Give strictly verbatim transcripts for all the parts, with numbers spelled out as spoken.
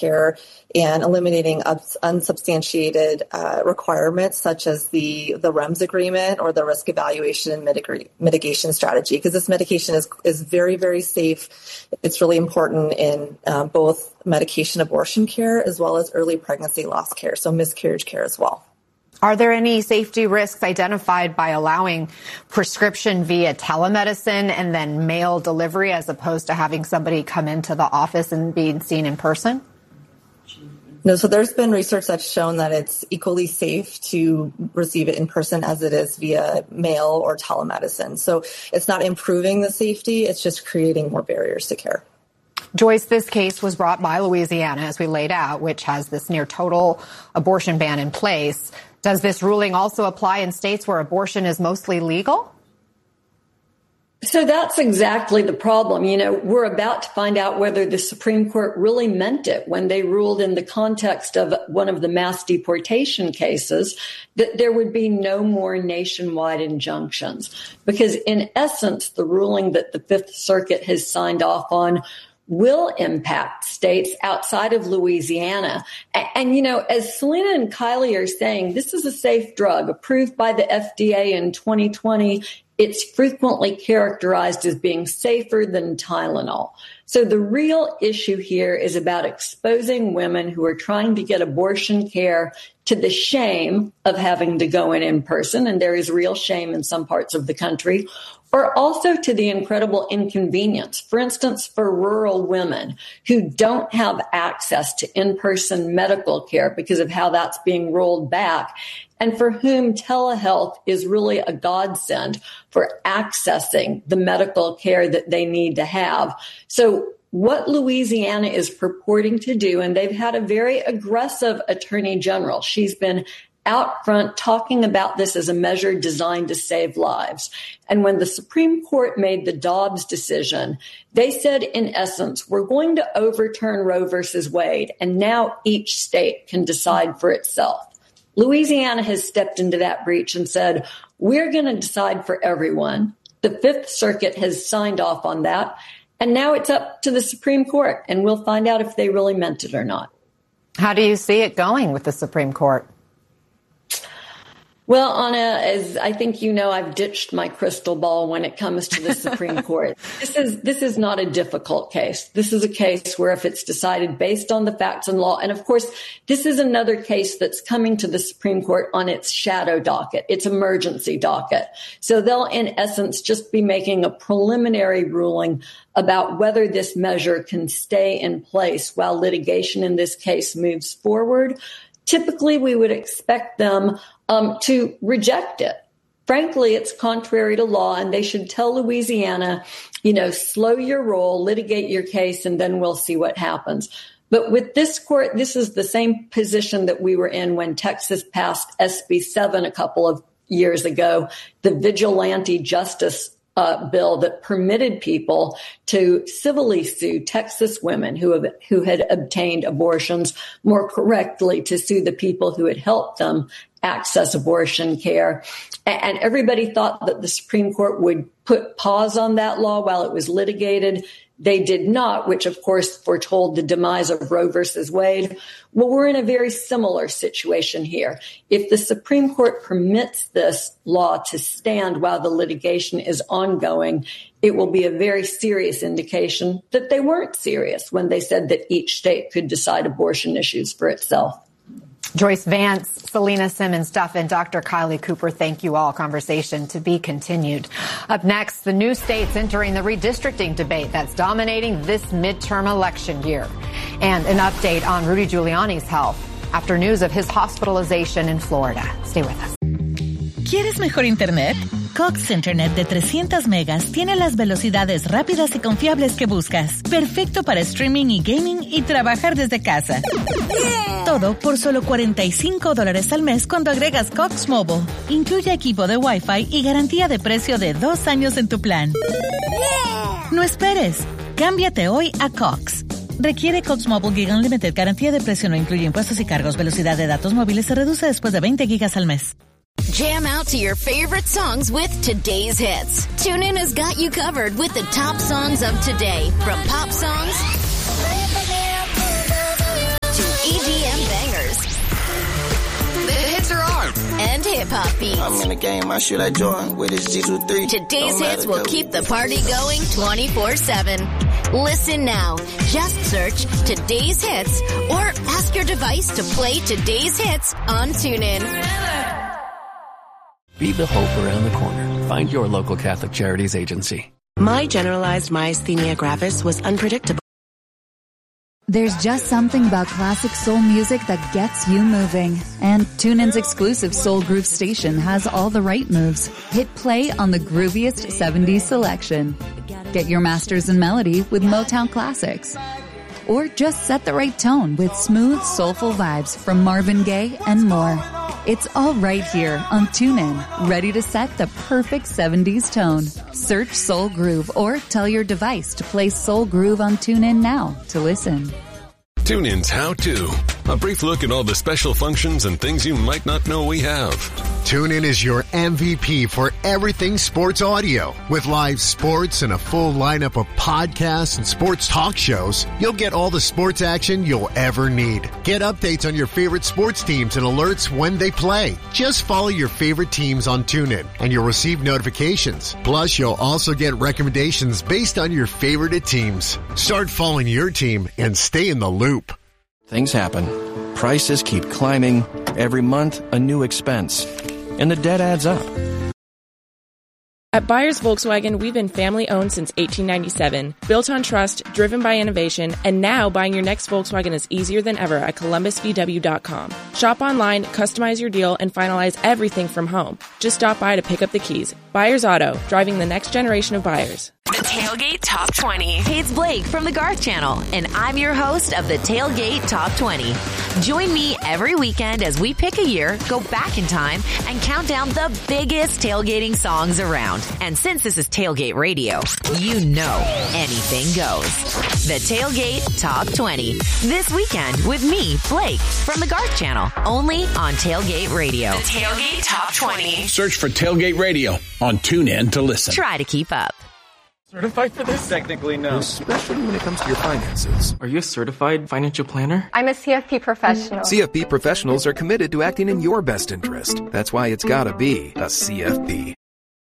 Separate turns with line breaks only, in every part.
care and eliminating unsubstantiated uh, requirements such as the, the R E M S agreement or the risk evaluation and mitig- mitigation strategy, because this medication is, is very, very safe. It's really important in uh, both medication abortion care as well as early pregnancy loss care, so miscarriage care as well.
Are there any safety risks identified by allowing prescription via telemedicine and then mail delivery as opposed to having somebody come into the office and being seen in person?
No, so there's been research that's shown that it's equally safe to receive it in person as it is via mail or telemedicine. So it's not improving the safety, it's just creating more barriers to care.
Joyce, this case was brought by Louisiana, as we laid out, which has this near total abortion ban in place. Does this ruling also apply in states where abortion is mostly legal?
So that's exactly the problem. You know, we're about to find out whether the Supreme Court really meant it when they ruled in the context of one of the mass deportation cases that there would be no more nationwide injunctions. Because in essence, the ruling that the Fifth Circuit has signed off on will impact states outside of Louisiana. And, and, you know, as Selena and Kylie are saying, this is a safe drug approved by the F D A in twenty twenty. It's frequently characterized as being safer than Tylenol. So the real issue here is about exposing women who are trying to get abortion care to the shame of having to go in in person, and there is real shame in some parts of the country, or also to the incredible inconvenience, for instance, for rural women who don't have access to in-person medical care because of how that's being rolled back, and for whom telehealth is really a godsend for accessing the medical care that they need to have. So what Louisiana is purporting to do, and they've had a very aggressive attorney general. She's been out front talking about this as a measure designed to save lives. And when the Supreme Court made the Dobbs decision, they said, in essence, we're going to overturn Roe versus Wade, and now each state can decide for itself. Louisiana has stepped into that breach and said, we're going to decide for everyone. The Fifth Circuit has signed off on that, and now it's up to the Supreme Court, and we'll find out if they really meant it or not.
How do you see it going with the Supreme Court?
Well, Anna, as I think you know, I've ditched my crystal ball when it comes to the Supreme Court. This is this is not a difficult case. This is a case where if it's decided based on the facts and law, and of course, this is another case that's coming to the Supreme Court on its shadow docket, its emergency docket. So they'll, in essence, just be making a preliminary ruling about whether this measure can stay in place while litigation in this case moves forward. Typically, we would expect them um, to reject it. Frankly, it's contrary to law, and they should tell Louisiana, you know, slow your roll, litigate your case, and then we'll see what happens. But with this court, this is the same position that we were in when Texas passed S B seven a couple of years ago, the vigilante justice Uh, bill that permitted people to civilly sue Texas women who have, who had obtained abortions, more correctly to sue the people who had helped them access abortion care. And, and everybody thought that the Supreme Court would put pause on that law while it was litigated. They did not, which of course foretold the demise of Roe versus Wade. Well, we're in a very similar situation here. If the Supreme Court permits this law to stand while the litigation is ongoing, it will be a very serious indication that they weren't serious when they said that each state could decide abortion issues for itself.
Joyce Vance, Selena Simmons Duff, and Doctor Kylie Cooper, thank you all. Conversation to be continued. Up next, the new states entering the redistricting debate that's dominating this midterm election year. And an update on Rudy Giuliani's health after news of his hospitalization in Florida. Stay with us.
¿Quieres mejor internet? Cox Internet de trescientos megas tiene las velocidades rápidas y confiables que buscas. Perfecto para streaming y gaming y trabajar desde casa. Yeah. Todo por solo cuarenta y cinco dólares al mes cuando agregas Cox Mobile. Incluye equipo de Wi-Fi y garantía de precio de dos años en tu plan. Yeah. No esperes. Cámbiate hoy a Cox. Requiere Cox Mobile Gig Unlimited. Garantía de precio no incluye impuestos y cargos. Velocidad de datos móviles se reduce después de veinte gigas al mes.
Jam out to your favorite songs with today's hits. TuneIn has got you covered with the top songs of today, from pop songs hip-hop beats.
I'm in the game, I shoot like Jordan with his G twenty-three.
Today's Hits will keep the party going twenty-four seven. Listen now. Just search Today's Hits or ask your device to play Today's Hits on TuneIn.
Be the hope around the corner. Find your local Catholic Charities agency.
My generalized myasthenia gravis was unpredictable.
There's just something about classic soul music that gets you moving. And TuneIn's exclusive Soul Groove station has all the right moves. Hit play on the grooviest seventies selection. Get your masters in melody with Motown classics. Or just set the right tone with smooth, soulful vibes from Marvin Gaye and more. It's all right here on TuneIn, ready to set the perfect seventies tone. Search Soul Groove or tell your device to play Soul Groove on TuneIn now to listen.
TuneIn's How To. A brief look at all the special functions and things you might not know we have.
TuneIn is your M V P for everything sports audio. With live sports and a full lineup of podcasts and sports talk shows, you'll get all the sports action you'll ever need. Get updates on your favorite sports teams and alerts when they play. Just follow your favorite teams on TuneIn and you'll receive notifications. Plus, you'll also get recommendations based on your favorite teams. Start following your team and stay in the loop.
Things happen. Prices keep climbing. Every month, a new expense. And the debt adds up.
At Byers Volkswagen, we've been family-owned since eighteen ninety-seven, built on trust, driven by innovation, and now buying your next Volkswagen is easier than ever at Columbus V W dot com. Shop online, customize your deal, and finalize everything from home. Just stop by to pick up the keys. Byers Auto, driving the next generation of buyers.
The Tailgate Top twenty. Hey, it's Blake from the Garth Channel, and I'm your host of the Tailgate Top twenty. Join me every weekend as we pick a year, go back in time, and count down the biggest tailgating songs around. And since this is Tailgate Radio, you know anything goes. The Tailgate Top twenty. This weekend with me, Blake, from the Garth Channel, only on Tailgate Radio. The Tailgate Top twenty.
Search for Tailgate Radio on TuneIn to listen.
Try to keep up.
Certified for this?
Technically, no.
Especially when it comes to your finances.
Are you a certified financial planner?
I'm a C F P professional.
C F P professionals are committed to acting in your best interest. That's why it's gotta be a C F P.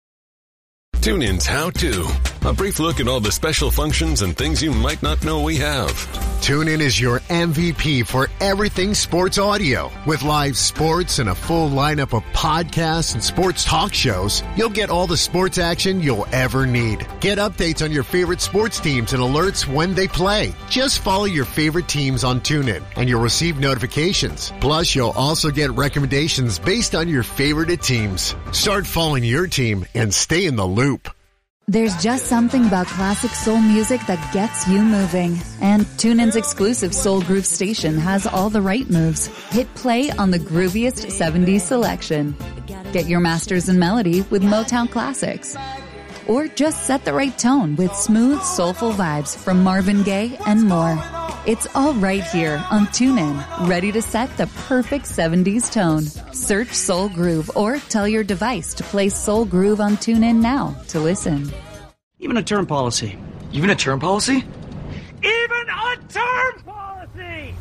TuneIn's How To. A brief look at all the special functions and things you might not know we have.
TuneIn is your M V P for everything sports audio. With live sports and a full lineup of podcasts and sports talk shows, you'll get all the sports action you'll ever need. Get updates on your favorite sports teams and alerts when they play. Just follow your favorite teams on TuneIn and you'll receive notifications. Plus, you'll also get recommendations based on your favorite teams. Start following your team and stay in the loop.
There's just something about classic soul music that gets you moving. And TuneIn's exclusive Soul Groove station has all the right moves. Hit play on the grooviest seventies selection. Get your masters in melody with Motown classics. Or just set the right tone with smooth, soulful vibes from Marvin Gaye and more. It's all right here on TuneIn, ready to set the perfect seventies tone. Search Soul Groove or tell your device to play Soul Groove on TuneIn now to listen.
Even a term policy.
Even a term policy?
Even a term policy!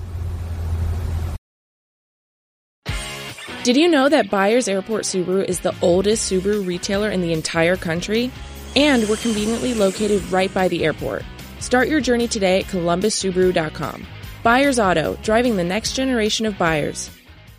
Did you know that Byers Airport Subaru is the oldest Subaru retailer in the entire country? And we're conveniently located right by the airport. Start your journey today at Columbus Subaru dot com. Byers Auto, driving the next generation of buyers.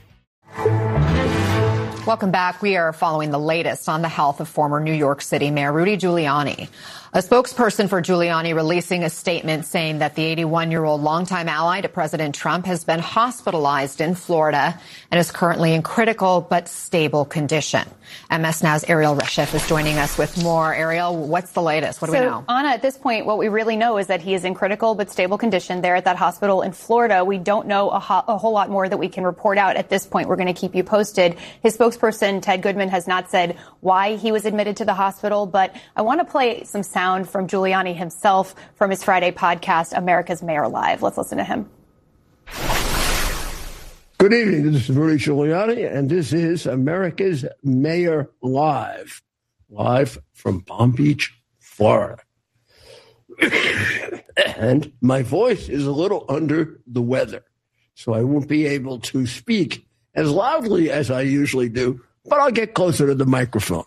Welcome back. We are following the latest on the health of former New York City Mayor Rudy Giuliani. A spokesperson for Giuliani releasing a statement saying that the eighty-one-year-old longtime ally to President Trump has been hospitalized in Florida and is currently in critical but stable condition. M S Now's Ariel Reshef is joining us with more. Ariel, what's the latest? What do
so,
we know?
Anna, at this point, what we really know is that he is in critical but stable condition there at that hospital in Florida. We don't know a, ho- a whole lot more that we can report out at this point. We're going to keep you posted. His spokesperson, Ted Goodman, has not said why he was admitted to the hospital, but I want to play some sound from Giuliani himself from his Friday podcast, America's Mayor Live. Let's listen to him.
Good evening. This is Rudy Giuliani, and this is America's Mayor Live, live from Palm Beach, Florida. And my voice is a little under the weather, so I won't be able to speak as loudly as I usually do, but I'll get closer to the microphone.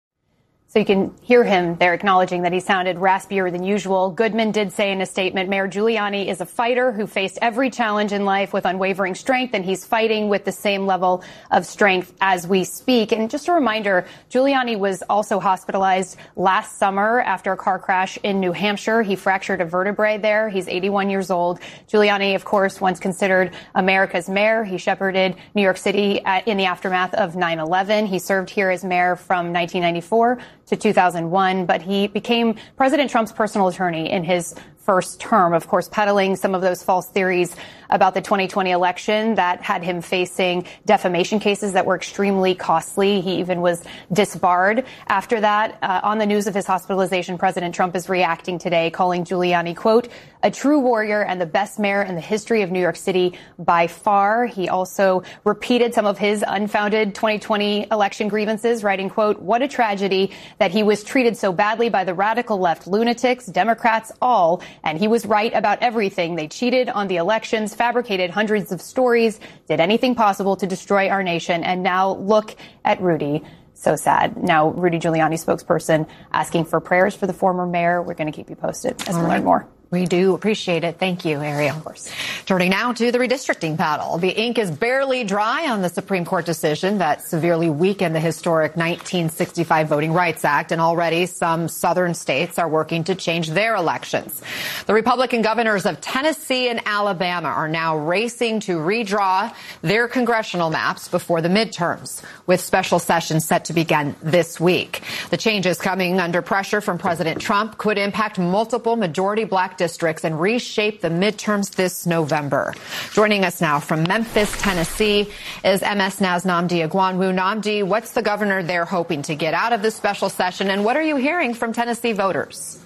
So you can hear him there acknowledging that he sounded raspier than usual. Goodman did say in a statement, Mayor Giuliani is a fighter who faced every challenge in life with unwavering strength, and he's fighting with the same level of strength as we speak. And just a reminder, Giuliani was also hospitalized last summer after a car crash in New Hampshire. He fractured a vertebrae there. He's eighty-one years old. Giuliani, of course, once considered America's mayor. He shepherded New York City at, in the aftermath of nine eleven. He served here as mayor from nineteen ninety-four to two thousand one, but he became President Trump's personal attorney in his first term, of course, peddling some of those false theories about the twenty twenty election that had him facing defamation cases that were extremely costly. He even was disbarred. After that, uh, on the news of his hospitalization, President Trump is reacting today, calling Giuliani, quote, a true warrior and the best mayor in the history of New York City by far. He also repeated some of his unfounded twenty twenty election grievances, writing, quote, what a tragedy that he was treated so badly by the radical left lunatics, Democrats, all. And he was right about everything. They cheated on the elections, fabricated hundreds of stories, did anything possible to destroy our nation. And now look at Rudy. So sad. Now, Rudy Giuliani spokesperson asking for prayers for the former mayor. We're going to keep you posted as we learn more.
We do appreciate it. Thank you, Ariel. Of course. Turning now to the redistricting battle. The ink is barely dry on the Supreme Court decision that severely weakened the historic nineteen sixty-five Voting Rights Act, and already some southern states are working to change their elections. The Republican governors of Tennessee and Alabama are now racing to redraw their congressional maps before the midterms, with special sessions set to begin this week. The changes coming under pressure from President Trump could impact multiple majority black districts and reshape the midterms this November. Joining us now from Memphis, Tennessee, is M S Now's Nnamdi Egwuonwu. Nnamdi, what's the governor there hoping to get out of this special session, and what are you hearing from Tennessee voters?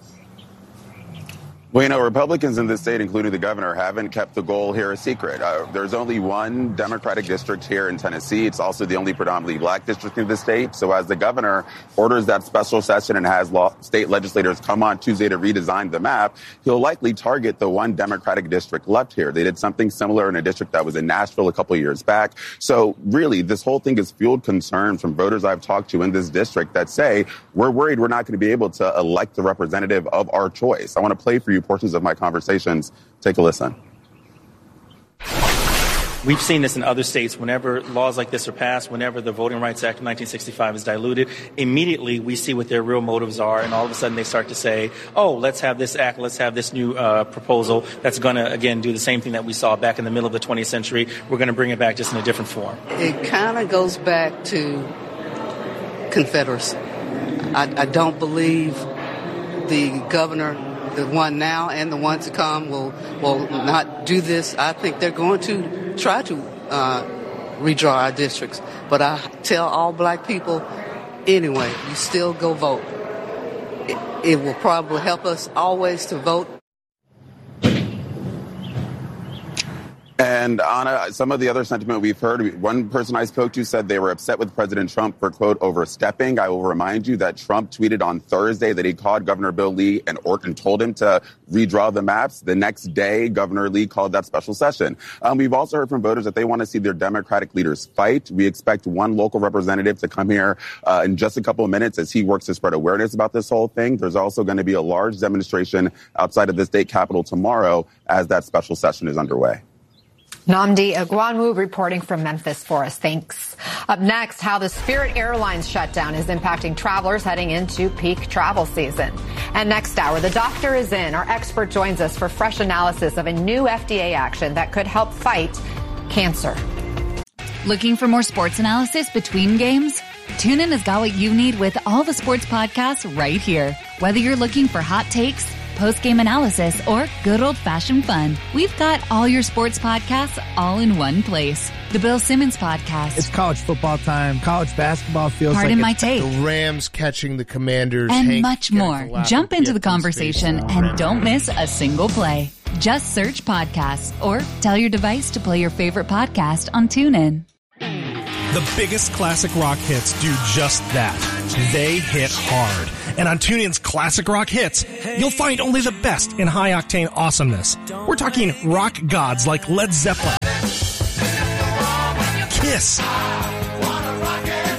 Well, you know, Republicans in this state, including the governor, haven't kept the goal here a secret. Uh, there's only one Democratic district here in Tennessee. It's also the only predominantly black district in the state. So as the governor orders that special session and has law, state legislators come on Tuesday to redesign the map, he'll likely target the one Democratic district left here. They did something similar in a district that was in Nashville a couple of years back. So really, this whole thing has fueled concern from voters I've talked to in this district that say, we're worried we're not going to be able to elect the representative of our choice. I want to play for you portions of my conversations. Take a listen.
We've seen this in other states. Whenever laws like this are passed, whenever the Voting Rights Act of nineteen sixty-five is diluted, immediately we see what their real motives are, and all of a sudden they start to say, oh, let's have this act, let's have this new uh, proposal that's going to, again, do the same thing that we saw back in the middle of the twentieth century. We're going to bring it back just in a different form.
It kind of goes back to Confederacy. I, I don't believe the governor, the one now and the one to come, will will not do this. I think they're going to try to uh, redraw our districts. But I tell all black people, anyway, you still go vote. It, it will probably help us always to vote.
And Anna, some of the other sentiment we've heard, one person I spoke to said they were upset with President Trump for, quote, overstepping. I will remind you that Trump tweeted on Thursday that he called Governor Bill Lee and, or, and told him to redraw the maps. The next day, Governor Lee called that special session. Um, we've also heard from voters that they want to see their Democratic leaders fight. We expect one local representative to come here uh, in just a couple of minutes as he works to spread awareness about this whole thing. There's also going to be a large demonstration outside of the state capitol tomorrow as that special session is underway.
Nnamdi Egwuonwu reporting from Memphis for us. Thanks. Up next, how the Spirit Airlines shutdown is impacting travelers heading into peak travel season. And next hour, the doctor is in. Our expert joins us for fresh analysis of a new F D A action that could help fight cancer.
Looking for more sports analysis between games? TuneIn has got what you need with all the sports podcasts right here. Whether you're looking for hot takes, post-game analysis, or good old-fashioned fun, we've got all your sports podcasts all in one place. The Bill Simmons Podcast.
It's college football time. College basketball feels
Pardon
like
my take.
The Rams catching the Commanders.
And
Hank
much more. Jump into the conversation and don't miss a single play. Just search podcasts or tell your device to play your favorite podcast on TuneIn.
The biggest classic rock hits do just that. They hit hard. And on TuneIn's Classic Rock Hits, you'll find only the best in high-octane awesomeness. We're talking rock gods like Led Zeppelin, Kiss,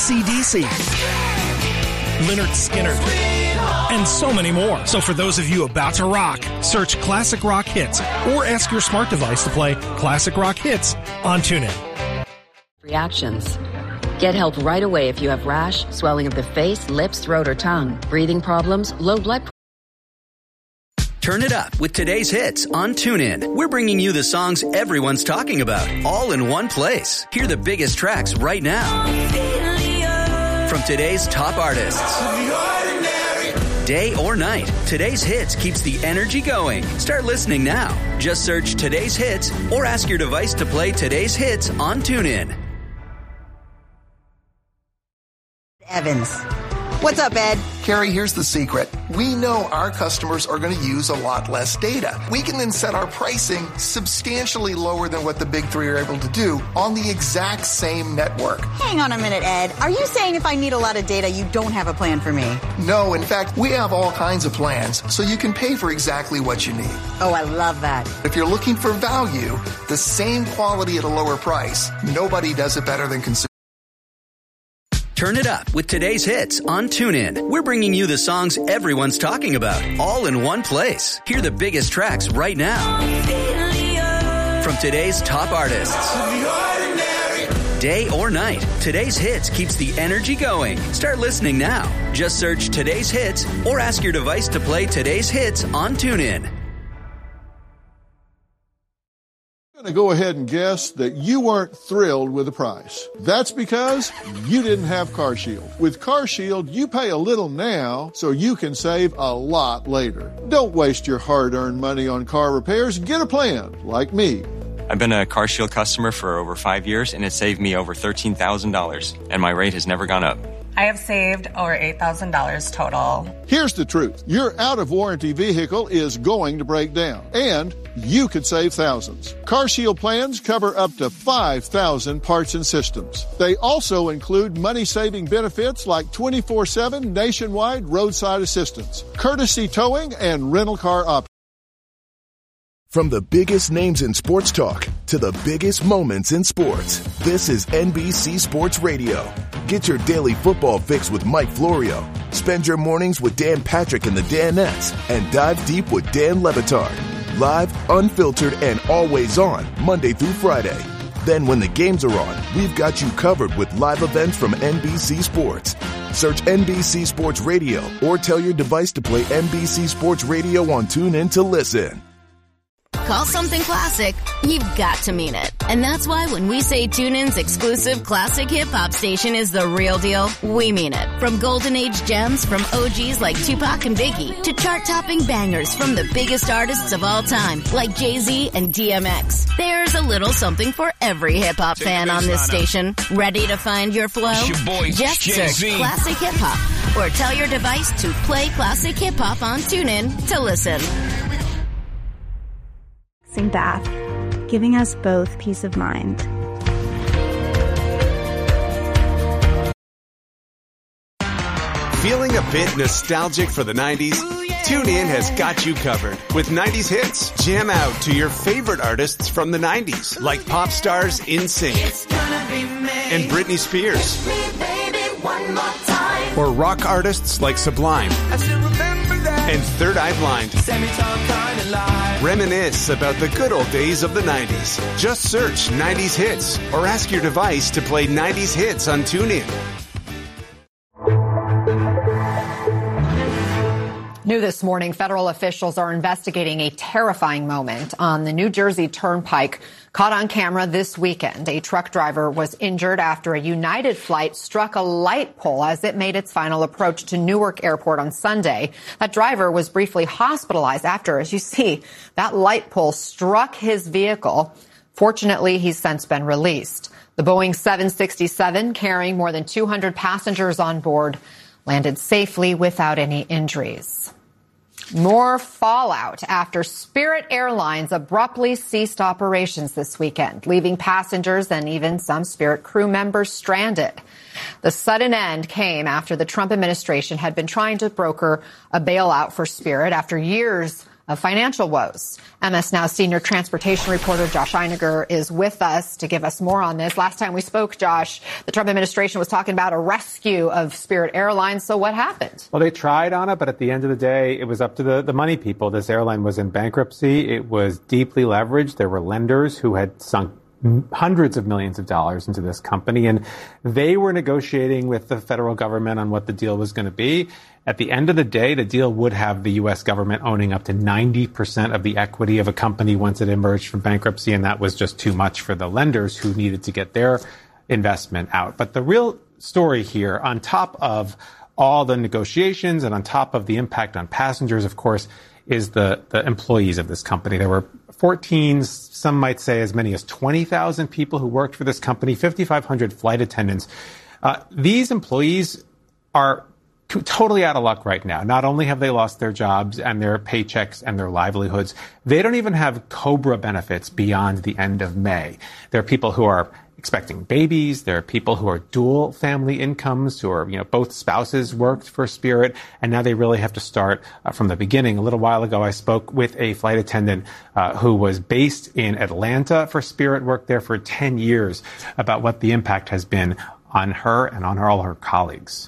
A C D C, Lynyrd Skynyrd, and so many more. So for those of you about to rock, search Classic Rock Hits or ask your smart device to play Classic Rock Hits on TuneIn.
Reactions. Get help right away if you have rash, swelling of the face, lips, throat, or tongue, breathing problems, low blood pressure.
Turn it up with today's hits on TuneIn. We're bringing you the songs everyone's talking about, all in one place. Hear the biggest tracks right now from today's top artists. Day or night, today's hits keeps the energy going. Start listening now. Just search today's hits or ask your device to play today's hits on TuneIn.
Evans. What's up, Ed?
Carrie, here's the secret. We know our customers are going to use a lot less data. We can then set our pricing substantially lower than what the big three are able to do on the exact same network.
Hang on a minute, Ed. Are you saying if I need a lot of data, you don't have a plan for me?
No, in fact, we have all kinds of plans, so you can pay for exactly what you need.
Oh, I love that.
If you're looking for value, the same quality at a lower price, nobody does it better than consumers.
Turn it up with today's hits on TuneIn. We're bringing you the songs everyone's talking about, all in one place. Hear the biggest tracks right now from today's top artists. Day or night, today's hits keeps the energy going. Start listening now. Just search today's hits or ask your device to play today's hits on TuneIn.
I'm going to go ahead and guess that you weren't thrilled with the price. That's because you didn't have CarShield. With CarShield, you pay a little now so you can save a lot later. Don't waste your hard-earned money on car repairs. Get a plan like me.
I've been a CarShield customer for over five years, and it saved me over thirteen thousand dollars, and my rate has never gone up.
I have saved over eight thousand dollars total.
Here's the truth. Your out-of-warranty vehicle is going to break down, and you could save thousands. CarShield plans cover up to five thousand parts and systems. They also include money-saving benefits like twenty-four seven nationwide roadside assistance, courtesy towing, and rental car options.
From the biggest names in sports talk to the biggest moments in sports, this is N B C Sports Radio. Get your daily football fix with Mike Florio. Spend your mornings with Dan Patrick and the Danettes, and dive deep with Dan Le Batard. Live, unfiltered, and always on, Monday through Friday. Then when the games are on, we've got you covered with live events from N B C Sports. Search N B C Sports Radio or tell your device to play N B C Sports Radio on TuneIn to listen.
Call something classic, you've got to mean it. And that's why when we say TuneIn's exclusive classic hip-hop station is the real deal, we mean it. From golden age gems from O Gs like Tupac and Biggie to chart-topping bangers from the biggest artists of all time like Jay-Z and D M X. There's a little something for every hip-hop fan on this station. Ready to find your flow?
Your boy,
Just
Jay-Z.
search Classic Hip-Hop or tell your device to play Classic Hip-Hop on TuneIn to listen.
Bath, giving us both peace of mind.
Feeling a bit nostalgic for the nineties? TuneIn has got you covered with nineties hits. Jam out to your favorite artists from the nineties, like pop stars NSYNC and Britney Spears, or rock artists like Sublime and Third Eye Blind. Reminisce about the good old days of the nineties. Just search nineties hits or ask your device to play nineties hits on TuneIn.
New this morning, federal officials are investigating a terrifying moment on the New Jersey Turnpike caught on camera this weekend. A truck driver was injured after a United flight struck a light pole as it made its final approach to Newark Airport on Sunday. That driver was briefly hospitalized after, as you see, that light pole struck his vehicle. Fortunately, he's since been released. The Boeing seven sixty-seven, carrying more than two hundred passengers on board, landed safely without any injuries. More fallout after Spirit Airlines abruptly ceased operations this weekend, leaving passengers and even some Spirit crew members stranded. The sudden end came after the Trump administration had been trying to broker a bailout for Spirit after years of financial woes. M S Now senior transportation reporter Josh Einiger is with us to give us more on this. Last time we spoke, Josh, the Trump administration was talking about a rescue of Spirit Airlines. So what happened?
Well, they tried on it, but at the end of the day, it was up to the, the money people. This airline was in bankruptcy. It was deeply leveraged. There were lenders who had sunk hundreds of millions of dollars into this company, and they were negotiating with the federal government on what the deal was going to be. At the end of the day, the deal would have the U S government owning up to ninety percent of the equity of a company once it emerged from bankruptcy, and that was just too much for the lenders who needed to get their investment out. But the real story here, on top of all the negotiations and on top of the impact on passengers, of course, is the, the employees of this company. There were fourteen, some might say as many as twenty thousand people who worked for this company, fifty-five hundred flight attendants. Uh, these employees are t- totally out of luck right now. Not only have they lost their jobs and their paychecks and their livelihoods, they don't even have COBRA benefits beyond the end of May. There are people who are expecting babies. There are people who are dual family incomes, who are, you know, both spouses worked for Spirit, and now they really have to start uh, from the beginning. A little while ago, I spoke with a flight attendant uh, who was based in Atlanta for Spirit, worked there for ten years, about what the impact has been on her and on all her colleagues.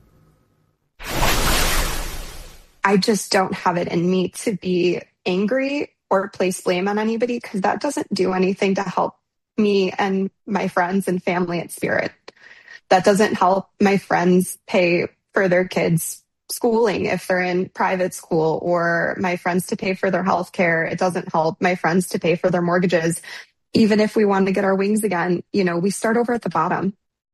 I just don't have it in me to be angry or place blame on anybody, because that doesn't do anything to help me and my friends and family at Spirit. That doesn't help my friends pay for their kids' schooling if they're in private school, or my friends to pay for their health care. It doesn't help my friends to pay for their mortgages. Even if we want to get our wings again, you know, we start over at the bottom.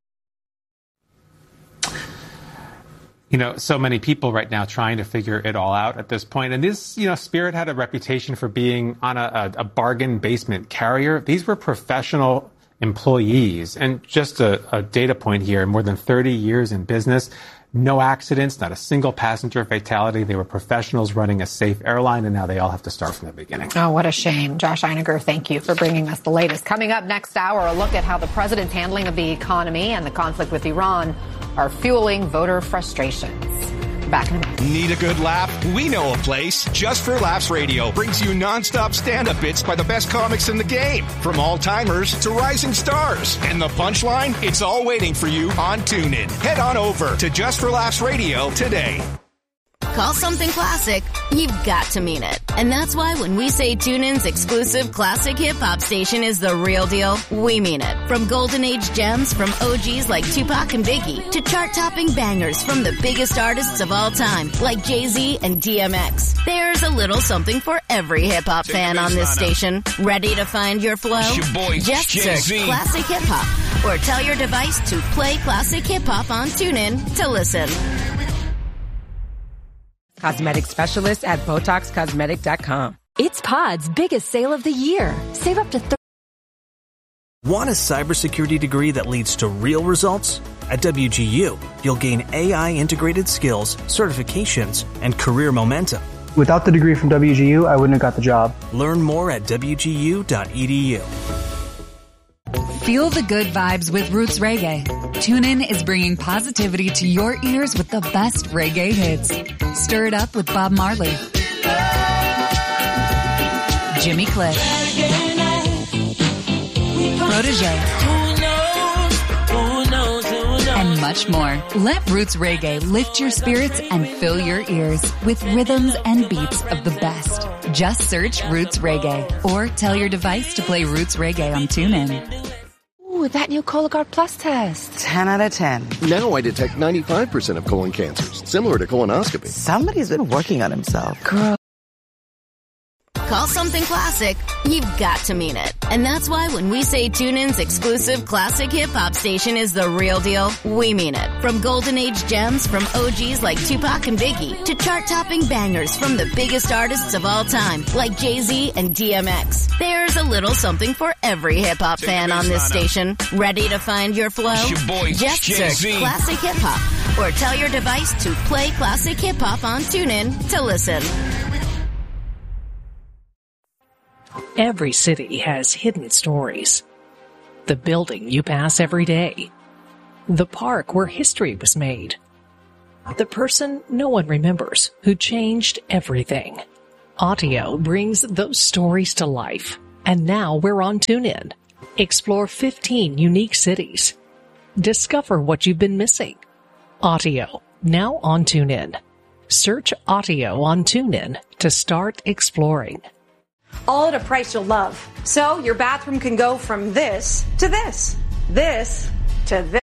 You know, so many people right now trying to figure it all out at this point. And this, you know, Spirit had a reputation for being on a, a, a bargain basement carrier. These were professional employees. And just a, a data point here, more than thirty years in business, no accidents, not a single passenger fatality. They were professionals running a safe airline, and now they all have to start from the beginning.
Oh, what a shame. Josh Einiger, thank you for bringing us the latest. Coming up next hour, a look at how the president's handling of the economy and the conflict with Iran are fueling voter frustrations. Back in a minute.
Need a good laugh? We know a place. Just for Laughs Radio brings you nonstop stand-up bits by the best comics in the game, from all-timers to rising stars. And the punchline? It's all waiting for you on TuneIn. Head on over to Just for Laughs Radio today.
Call something classic, you've got to mean it. And that's why when we say TuneIn's exclusive classic hip-hop station is the real deal, we mean it. From golden age gems from O Gs like Tupac and Biggie, to chart-topping bangers from the biggest artists of all time, like Jay-Z and D M X. There's a little something for every hip-hop fan on this station. Ready to find your flow?
It's your boy,
Just
Jay-Z.
search Classic Hip-Hop, or tell your device to play Classic Hip-Hop on TuneIn to listen.
Cosmetic specialist at Botox Cosmetic dot com.
It's Pod's biggest sale of the year. Save up to thirty.
Want a cybersecurity degree that leads to real results? At W G U, you'll gain A I-integrated skills, certifications, and career momentum.
Without the degree from W G U, I wouldn't have got the job.
Learn more at W G U dot E D U.
Feel the good vibes with Roots Reggae. TuneIn is bringing positivity to your ears with the best reggae hits. Stir it up with Bob Marley, Jimmy Cliff, Protege, and much more. Let Roots Reggae lift your spirits and fill your ears with rhythms and beats of the best. Just search Roots Reggae or tell your device to play Roots Reggae on TuneIn.
Ooh, that new Cologuard Plus test.
ten out of ten.
Now I detect ninety-five percent of colon cancers, similar to colonoscopy.
Somebody's been working on himself.
Girl.
Call something classic, you've got to mean it. And that's why when we say TuneIn's exclusive classic hip-hop station is the real deal, we mean it. From golden age gems from O Gs like Tupac and Biggie, to chart-topping bangers from the biggest artists of all time, like Jay-Z and D M X. There's a little something for every hip-hop fan on this station. Ready to find your flow?
It's your boy,
Just
Jay-Z.
search Classic Hip-Hop, or tell your device to play Classic Hip-Hop on TuneIn to listen.
Every city has hidden stories. The building you pass every day. The park where history was made. The person no one remembers who changed everything. Audio brings those stories to life. And now we're on TuneIn. Explore fifteen unique cities. Discover what you've been missing. Audio, now on TuneIn. Search Audio on TuneIn to start exploring.
All at a price you'll love. So your bathroom can go from this to this, this to this.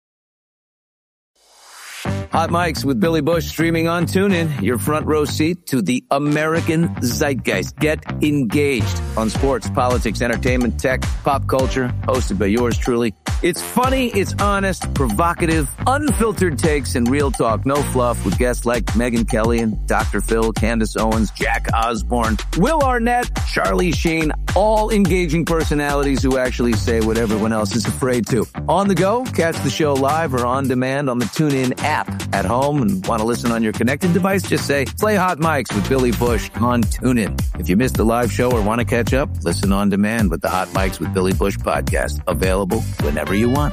Hot Mics with Billy Bush streaming on TuneIn. Your front row seat to the American zeitgeist. Get engaged on sports, politics, entertainment, tech, pop culture. Hosted by yours truly. It's funny, it's honest, provocative, unfiltered takes, and real talk. No fluff with guests like Megyn Kelly and Doctor Phil, Candace Owens, Jack Osborne, Will Arnett, Charlie Sheen. All engaging personalities who actually say what everyone else is afraid to. On the go, catch the show live or on demand on the TuneIn app. At home and want to listen on your connected device, just say, play Hot Mics with Billy Bush on TuneIn. If you missed the live show or want to catch up, listen on demand with the Hot Mics with Billy Bush podcast. Available whenever you want.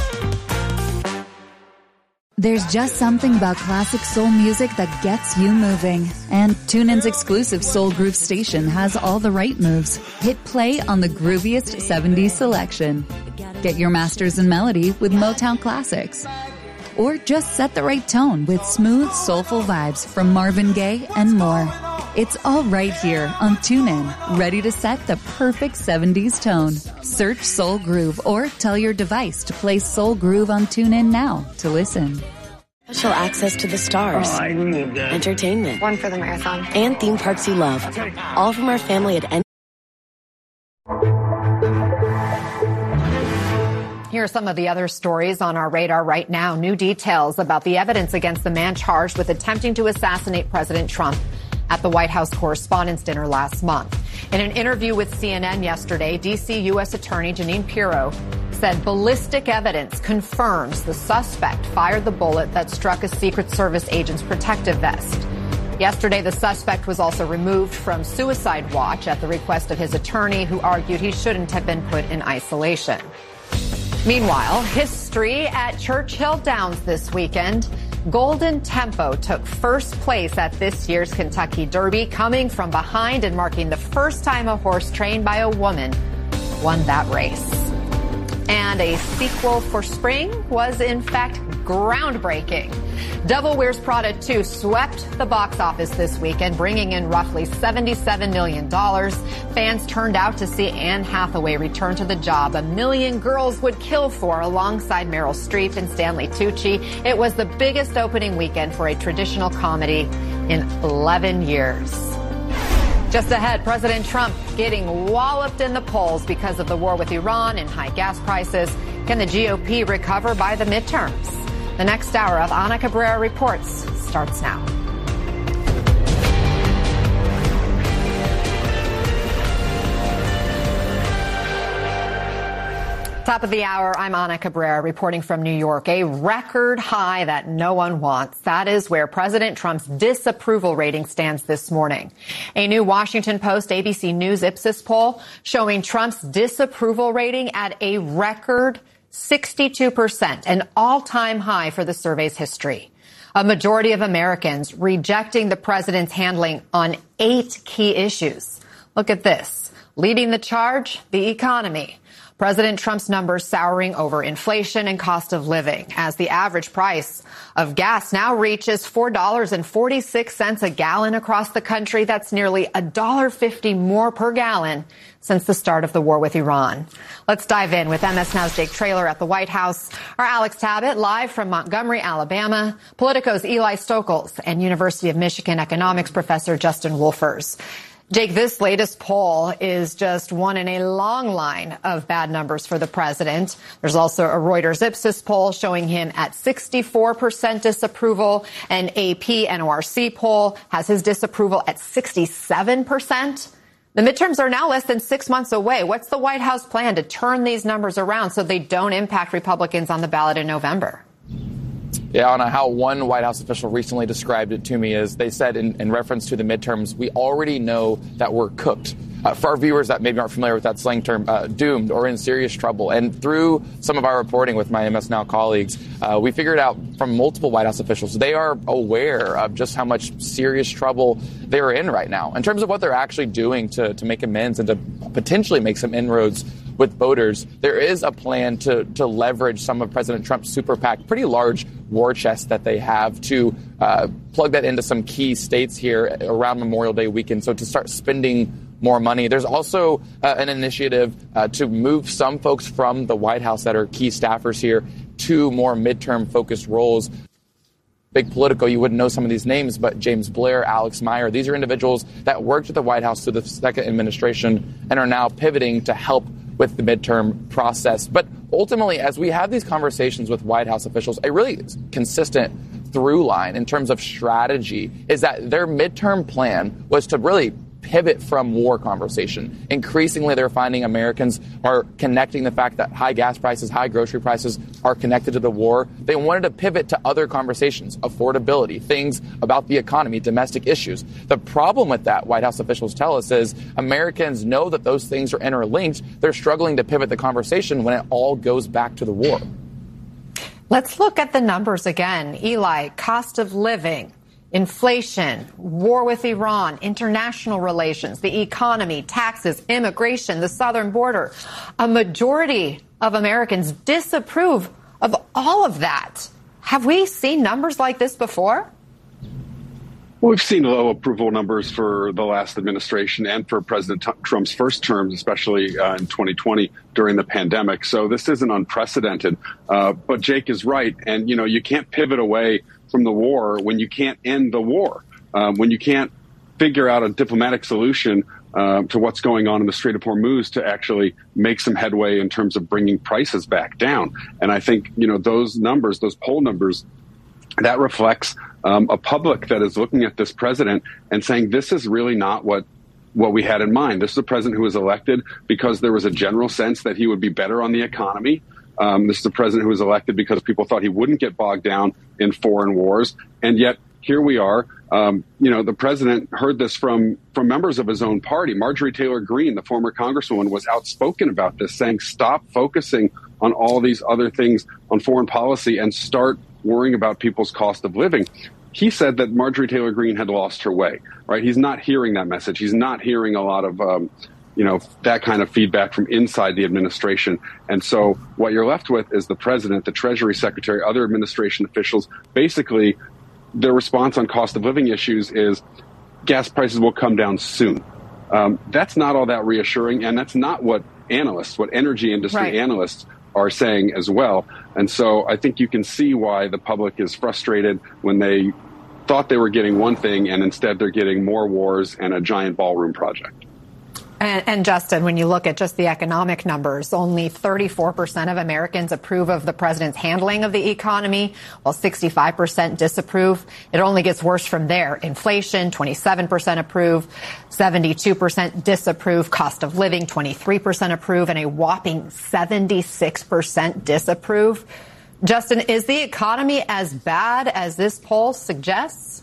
There's just something about classic soul music that gets you moving. And TuneIn's exclusive Soul Groove station has all the right moves. Hit play on the grooviest seventies selection. Get your masters in melody with Motown classics. Or just set the right tone with smooth, soulful vibes from Marvin Gaye and more. It's all right here on TuneIn, ready to set the perfect seventies tone. Search Soul Groove or tell your device to play Soul Groove on TuneIn now to listen.
Special access to the stars,
oh, I need that.
Entertainment,
one for the marathon,
and theme parks you love. Okay. All from our family at N.
Here are some of the other stories on our radar right now. New details about the evidence against the man charged with attempting to assassinate President Trump at the White House Correspondents' Dinner last month. In an interview with C N N yesterday, D C U S Attorney Jeanine Pirro said ballistic evidence confirms the suspect fired the bullet that struck a Secret Service agent's protective vest. Yesterday, the suspect was also removed from suicide watch at the request of his attorney, who argued he shouldn't have been put in isolation. Meanwhile, history at Churchill Downs this weekend. Golden Tempo took first place at this year's Kentucky Derby, coming from behind and marking the first time a horse trained by a woman won that race. And a sequel for spring was, in fact, groundbreaking. Devil Wears Prada two swept the box office this weekend, bringing in roughly seventy-seven million dollars. Fans turned out to see Anne Hathaway return to the job a million girls would kill for alongside Meryl Streep and Stanley Tucci. It was the biggest opening weekend for a traditional comedy in eleven years. Just ahead, President Trump getting walloped in the polls because of the war with Iran and high gas prices. Can the G O P recover by the midterms? The next hour of Ana Cabrera Reports starts now. Top of the hour, I'm Ana Cabrera reporting from New York. A record high that no one wants. That is where President Trump's disapproval rating stands this morning. A new Washington Post A B C News Ipsos poll showing Trump's disapproval rating at a record sixty-two percent, an all-time high for the survey's history. A majority of Americans rejecting the president's handling on eight key issues. Look at this. Leading the charge, the economy. President Trump's numbers souring over inflation and cost of living as the average price of gas now reaches four dollars and forty-six cents a gallon across the country. That's nearly one dollar and fifty cents more per gallon since the start of the war with Iran. Let's dive in with M S Now's Jake Traylor at the White House, our Alex Tabbitt live from Montgomery, Alabama, Politico's Eli Stokols, and University of Michigan economics professor Justin Wolfers. Jake, this latest poll is just one in a long line of bad numbers for the president. There's also a Reuters Ipsos poll showing him at sixty-four percent disapproval. An A P N O R C poll has his disapproval at sixty-seven percent. The midterms are now less than six months away. What's the White House plan to turn these numbers around so they don't impact Republicans on the ballot in November?
Yeah, Anna, how one White House official recently described it to me is they said in, in reference to the midterms, we already know that we're cooked. uh, for our viewers that maybe aren't familiar with that slang term, uh, doomed or in serious trouble. And through some of our reporting with my M S Now colleagues, uh, we figured out from multiple White House officials, they are aware of just how much serious trouble they're in right now in terms of what they're actually doing to, to make amends and to potentially make some inroads with voters. There is a plan to to leverage some of President Trump's super PAC, pretty large war chest that they have, to uh, plug that into some key states here around Memorial Day weekend. So to start spending more money. There's also uh, an initiative uh, to move some folks from the White House that are key staffers here to more midterm focused roles. Big Politico, you wouldn't know some of these names, but James Blair, Alex Meyer, these are individuals that worked at the White House through the second administration and are now pivoting to help with the midterm process. But ultimately, as we have these conversations with White House officials, a really consistent through line in terms of strategy is that their midterm plan was to really pivot from war conversation. Increasingly, they're finding Americans are connecting the fact that high gas prices, high grocery prices are connected to the war. They wanted to pivot to other conversations, affordability, things about the economy, domestic issues. The problem with that, White House officials tell us, is Americans know that those things are interlinked. They're struggling to pivot the conversation when it all goes back to the war.
Let's look at the numbers again. Eli, cost of living, inflation, war with Iran, international relations, the economy, taxes, immigration, the southern border. A majority of Americans disapprove of all of that. Have we seen numbers like this before?
Well, we've seen low approval numbers for the last administration and for President Trump's first term, especially uh, in twenty twenty during the pandemic. So this isn't unprecedented. Uh, but Jake is right. And, you know, you can't pivot away from the war when you can't end the war, um, when you can't figure out a diplomatic solution uh, to what's going on in the Strait of Hormuz to actually make some headway in terms of bringing prices back down. And I think, you know, those numbers, those poll numbers, that reflects um, a public that is looking at this president and saying this is really not what what we had in mind. This is a president who was elected because there was a general sense that he would be better on the economy. Um, this is a president who was elected because people thought he wouldn't get bogged down in foreign wars. And yet here we are. Um, you know, the president heard this from from members of his own party. Marjorie Taylor Greene, the former congresswoman, was outspoken about this, saying stop focusing on all these other things on foreign policy and start worrying about people's cost of living. He said that Marjorie Taylor Greene had lost her way, right? He's not hearing that message. He's not hearing a lot of um, you know, that kind of feedback from inside the administration. And so what you're left with is the president, the Treasury Secretary, other administration officials. Basically, their response on cost of living issues is gas prices will come down soon. Um, that's not all that reassuring. And that's not what analysts, what energy industry right. analysts are saying as well. And so I think you can see why the public is frustrated when they thought they were getting one thing and instead they're getting more wars and a giant ballroom project.
And, and Justin, when you look at just the economic numbers, only thirty-four percent of Americans approve of the president's handling of the economy, while sixty-five percent disapprove. It only gets worse from there. Inflation, twenty-seven percent approve, seventy-two percent disapprove, cost of living, twenty-three percent approve, and a whopping seventy-six percent disapprove. Justin, is the economy as bad as this poll suggests?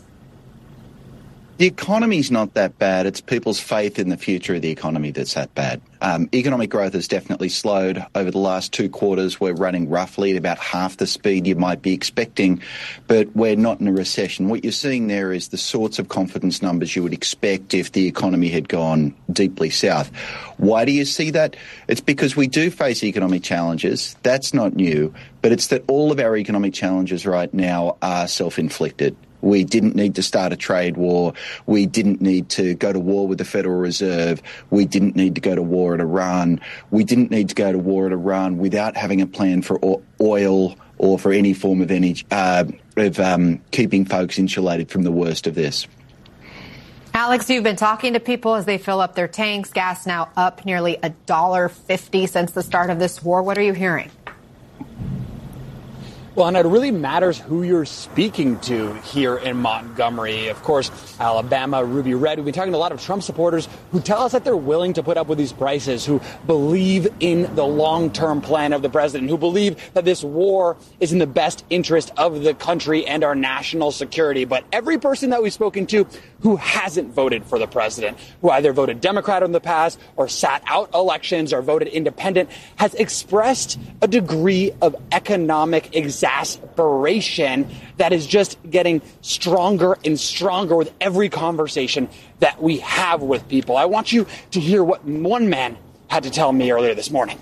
The economy's not that bad. It's people's faith in the future of the economy that's that bad. Um, economic growth has definitely slowed over the last two quarters. We're running roughly at about half the speed you might be expecting, but we're not in a recession. What you're seeing there is the sorts of confidence numbers you would expect if the economy had gone deeply south. Why do you see that? It's because we do face economic challenges. That's not new, but it's that all of our economic challenges right now are self-inflicted. We didn't need to start a trade war. We didn't need to go to war with the Federal Reserve. We didn't need to go to war at Iran. We didn't need to go to war at Iran without having a plan for oil or for any form of energy, uh, of um, keeping folks insulated from the worst of this.
Alex, you've been talking to people as they fill up their tanks. Gas now up nearly one dollar fifty since the start of this war. What are you hearing?
Well, and it really matters who you're speaking to here in Montgomery. Of course, Alabama, Ruby Red. We've been talking to a lot of Trump supporters who tell us that they're willing to put up with these prices, who believe in the long-term plan of the president, who believe that this war is in the best interest of the country and our national security. But every person that we've spoken to who hasn't voted for the president, who either voted Democrat in the past or sat out elections or voted independent, has expressed a degree of economic exasperation that is just getting stronger and stronger with every conversation that we have with people. I want you to hear what one man had to tell me earlier this morning.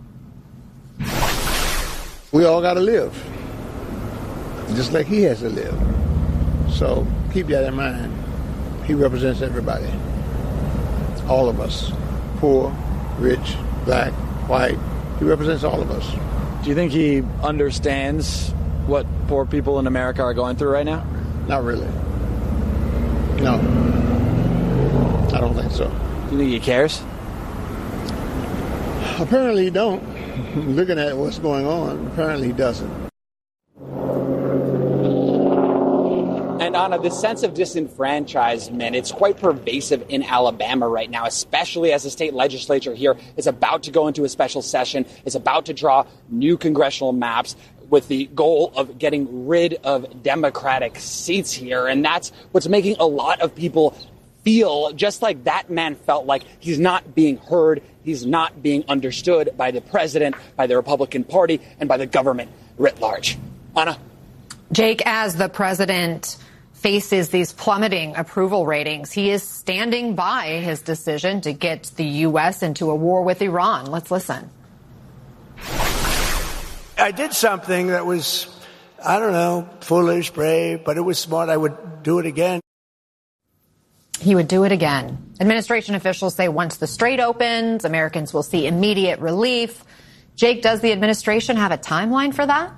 We all got to live, just like he has to live. So keep that in mind. He represents everybody, all of us, poor, rich, black, white. He represents all of us.
Do you think he understands what poor people in America are going through right now?
Not really. No. I don't think so.
Do you think he cares?
Apparently he don't. Looking at what's going on, apparently he doesn't.
And Anna, this sense of disenfranchisement, it's quite pervasive in Alabama right now, especially as the state legislature here is about to go into a special session, is about to draw new congressional maps with the goal of getting rid of Democratic seats here. And that's what's making a lot of people feel just like that man felt like he's not being heard, he's not being understood by the president, by the Republican Party, and by the government writ large. Anna?
Jake, as the president faces these plummeting approval ratings, he is standing by his decision to get the U S into a war with Iran. Let's listen.
I did something that was, I don't know, foolish, brave, but it was smart. I would do it again.
He would do it again. Administration officials say once the strait opens, Americans will see immediate relief. Jake, does the administration have a timeline for that?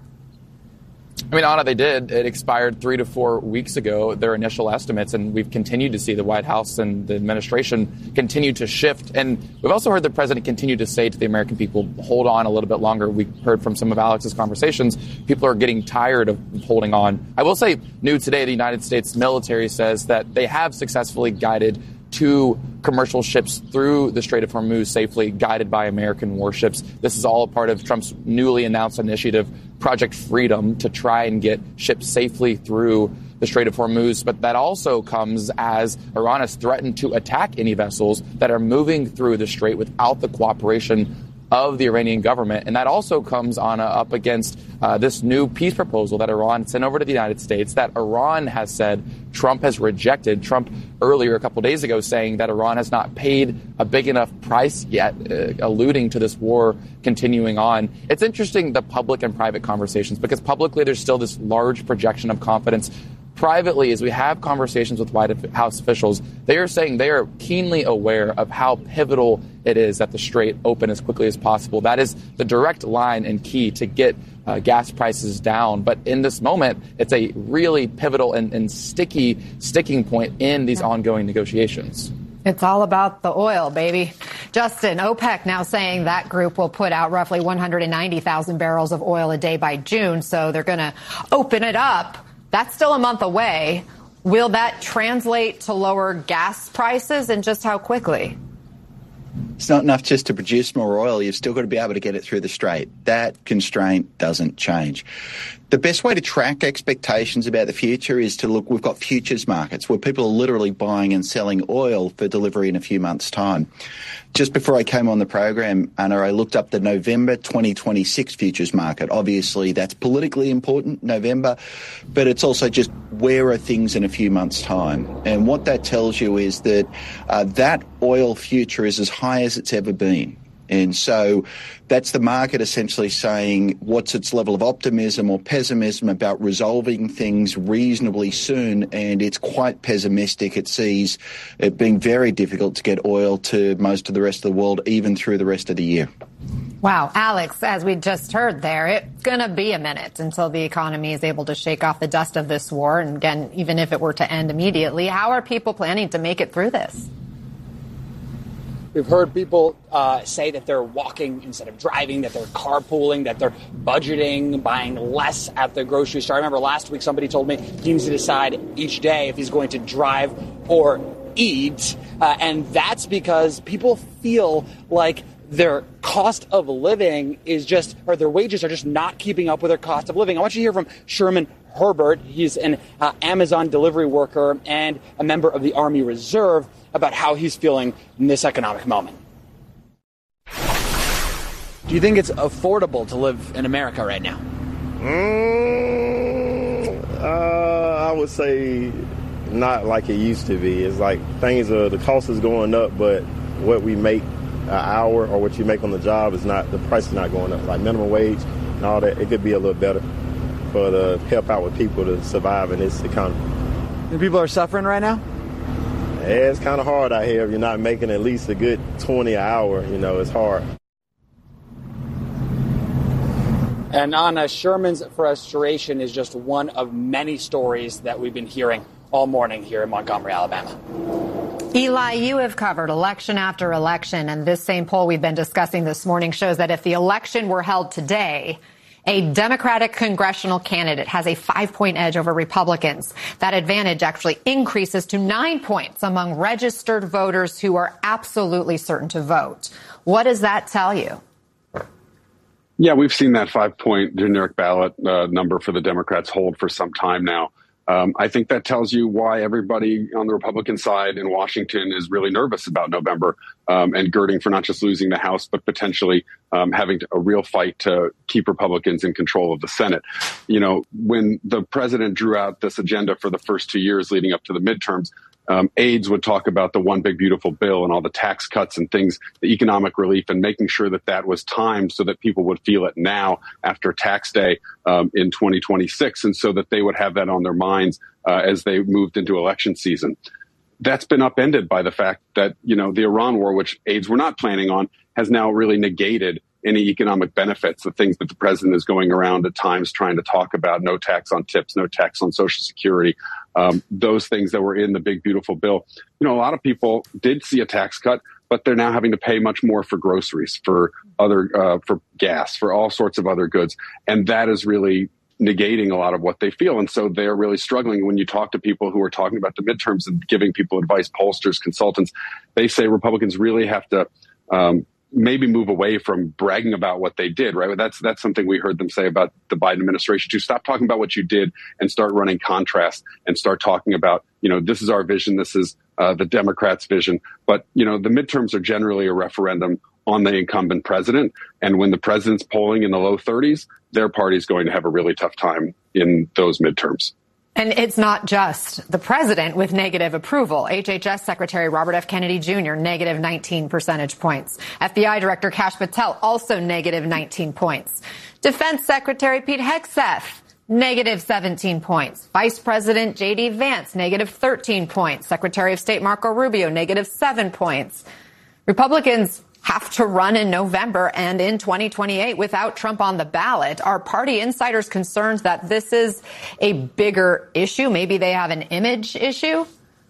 I mean, Anna, they did. It expired three to four weeks ago, their initial estimates, and we've continued to see the White House and the administration continue to shift. And we've also heard the president continue to say to the American people, hold on a little bit longer. We heard from some of Alex's conversations, people are getting tired of holding on. I will say, new today, the United States military says that they have successfully guided two commercial ships through the Strait of Hormuz safely, guided by American warships. This is all a part of Trump's newly announced initiative, Project Freedom, to try and get ships safely through the Strait of Hormuz. But that also comes as Iran has threatened to attack any vessels that are moving through the strait without the cooperation of the Iranian government. And that also comes on uh, up against uh, this new peace proposal that Iran sent over to the United States that Iran has said Trump has rejected. Trump earlier a couple days ago saying that Iran has not paid a big enough price yet, uh, alluding to this war continuing on. It's interesting, the public and private conversations, because publicly there's still this large projection of confidence. Privately, as we have conversations with White House officials, they are saying they are keenly aware of how pivotal it is that the strait open as quickly as possible. That is the direct line and key to get uh, gas prices down. But in this moment, it's a really pivotal and, and sticky sticking point in these ongoing negotiations.
It's all about the oil, baby. Justin, OPEC now saying that group will put out roughly one hundred ninety thousand barrels of oil a day by June, so they're going to open it up. That's still a month away. Will that translate to lower gas prices, and just how quickly?
It's not enough just to produce more oil. You've still got to be able to get it through the strait. That constraint doesn't change. The best way to track expectations about the future is to look, we've got futures markets where people are literally buying and selling oil for delivery in a few months' time. Just before I came on the program, Anna, I looked up the November twenty twenty-six futures market. Obviously, that's politically important, November, but it's also just where are things in a few months' time. And what that tells you is that uh, that oil future is as high as it's ever been. And so that's the market essentially saying what's its level of optimism or pessimism about resolving things reasonably soon, and it's quite pessimistic. It sees it being very difficult to get oil to most of the rest of the world, even through the rest of the year.
Wow. Alex, as we just heard there, it's going to be a minute until the economy is able to shake off the dust of this war. And again, even if it were to end immediately, how are people planning to make it through this?
We've heard people uh, say that they're walking instead of driving, that they're carpooling, that they're budgeting, buying less at the grocery store. I remember last week somebody told me he needs to decide each day if he's going to drive or eat. Uh, and that's because people feel like their cost of living is just, or their wages are just not keeping up with their cost of living. I want you to hear from Sherman Herbert. He's an uh, Amazon delivery worker and a member of the Army Reserve, about how he's feeling in this economic moment. Do you think it's affordable to live in America right now?
Mm, uh, I would say not like it used to be. It's like things are, the cost is going up, but what we make an hour or what you make on the job is not, the price is not going up. Like minimum wage and all that, it could be a little better for to help out with people to survive in this economy.
And people are suffering right now?
Yeah, it's kind of hard out here if you're not making at least a good twenty an hour. You know, it's hard.
And Anna, Sherman's frustration is just one of many stories that we've been hearing all morning here in Montgomery, Alabama.
Eli, you have covered election after election, and this same poll we've been discussing this morning shows that if the election were held today, a Democratic congressional candidate has a five-point edge over Republicans. That advantage actually increases to nine points among registered voters who are absolutely certain to vote. What does that tell you?
Yeah, we've seen that five-point generic ballot uh, number for the Democrats hold for some time now. Um, I think that tells you why everybody on the Republican side in Washington is really nervous about November um, and girding for not just losing the House, but potentially um, having to, a real fight to keep Republicans in control of the Senate. You know, when the president drew out this agenda for the first two years leading up to the midterms, Um, aides would talk about the one big beautiful bill and all the tax cuts and things, the economic relief, and making sure that that was timed so that people would feel it now after tax day um, in twenty twenty-six, and so that they would have that on their minds uh, as they moved into election season. That's been upended by the fact that, you know, the Iran war, which aides were not planning on, has now really negated any economic benefits, the things that the president is going around at times trying to talk about, no tax on tips, no tax on Social Security, um, those things that were in the big, beautiful bill. You know, a lot of people did see a tax cut, but they're now having to pay much more for groceries, for other, uh, for gas, for all sorts of other goods. And that is really negating a lot of what they feel. And so they're really struggling. When you talk to people who are talking about the midterms and giving people advice, pollsters, consultants, they say Republicans really have to, um, maybe move away from bragging about what they did, right? That's that's something we heard them say about the Biden administration too. Stop talking about what you did and start running contrast and start talking about, you know, this is our vision. This is uh, the Democrats' vision. But, you know, the midterms are generally a referendum on the incumbent president. And when the president's polling in the low thirties, their party is going to have a really tough time in those midterms.
And it's not just the president with negative approval. H H S Secretary Robert F. Kennedy Junior, negative nineteen percentage points. F B I Director Kash Patel, also negative nineteen points. Defense Secretary Pete Hegseth, negative seventeen points. Vice President J D. Vance, negative thirteen points. Secretary of State Marco Rubio, negative seven points. Republicans have to run in November and in twenty twenty-eight without Trump on the ballot. Are party insiders concerned that this is a bigger issue? Maybe they have an image issue?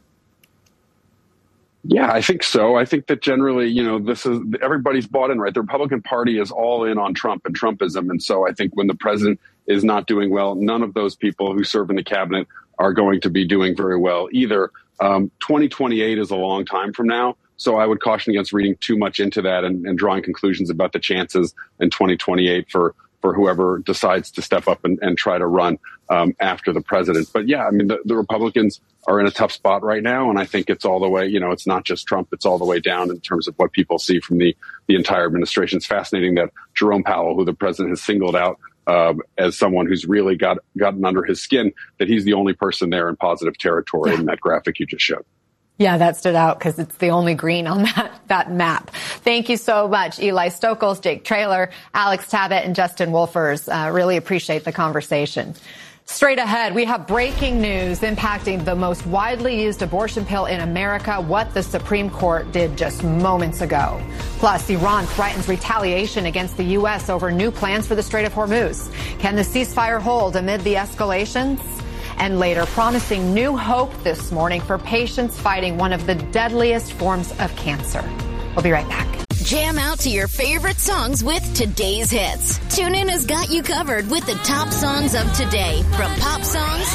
Yeah, I think so. I think that generally, you know, this is everybody's bought in, right? The Republican Party is all in on Trump and Trumpism. And so I think when the president is not doing well, none of those people who serve in the cabinet are going to be doing very well either. Um, twenty twenty-eight is a long time from now. So I would caution against reading too much into that and, and drawing conclusions about the chances in twenty twenty-eight for, for whoever decides to step up and, and try to run um, after the president. But yeah, I mean, the, the Republicans are in a tough spot right now. And I think it's all the way, you know, it's not just Trump, it's all the way down in terms of what people see from the, the entire administration. It's fascinating that Jerome Powell, who the president has singled out Uh, as someone who's really got gotten under his skin, that he's the only person there in positive territory yeah. in that graphic you just showed.
Yeah, that stood out because it's the only green on that, that map. Thank you so much, Eli Stokols, Jake Traylor, Alex Tabbitt, and Justin Wolfers. Uh, really appreciate the conversation. Straight ahead, we have breaking news impacting the most widely used abortion pill in America, what the Supreme Court did just moments ago. Plus, Iran threatens retaliation against the U S over new plans for the Strait of Hormuz. Can the ceasefire hold amid the escalations? And later, promising new hope this morning for patients fighting one of the deadliest forms of cancer. We'll be right back.
Jam out to your favorite songs with today's hits. TuneIn has got you covered with the top songs of today, from pop songs